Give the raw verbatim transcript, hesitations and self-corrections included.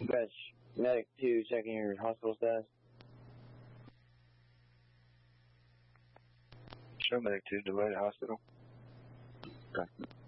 Dispatch, medic two, checking your hospital status. Show medic two, Deloitte Hospital. Okay.